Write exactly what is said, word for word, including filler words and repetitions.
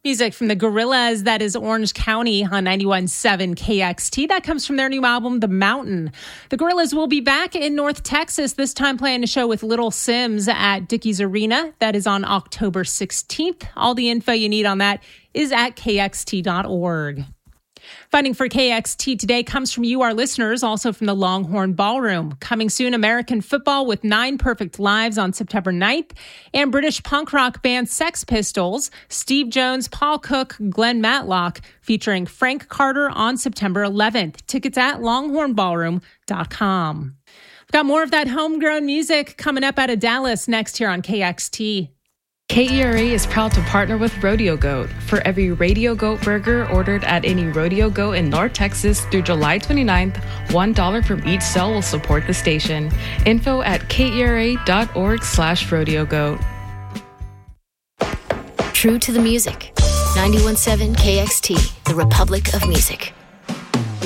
Music from the Gorillaz, that is Orange County on ninety-one point seven K X T. That comes from their new album, The Mountain. The Gorillaz will be back in North Texas, this time playing a show with Little Sims at Dickies Arena. That is on October sixteenth. All the info you need on that is at K X T dot org. Funding for K X T today comes from you, our listeners, also from the Longhorn Ballroom. Coming soon, American football with Nine Perfect Lives on September ninth, and British punk rock band Sex Pistols, Steve Jones, Paul Cook, Glenn Matlock, featuring Frank Carter on September eleventh. Tickets at longhorn ballroom dot com. We've got more of that homegrown music coming up out of Dallas next here on K X T. K E R A is proud to partner with Rodeo Goat. For every Rodeo Goat burger ordered at any Rodeo Goat in North Texas through July twenty-ninth, one dollar from each sale will support the station. Info at kera.org slash rodeo goat. True to the music. ninety-one point seven K X T, the Republic of Music.